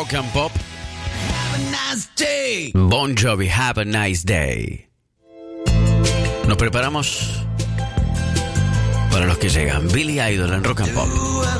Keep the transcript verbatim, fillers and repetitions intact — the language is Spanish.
Rock and Pop. Bon Jovi, Have a Nice Day. Nos preparamos para los que llegan. Billy Idol en Rock and Pop.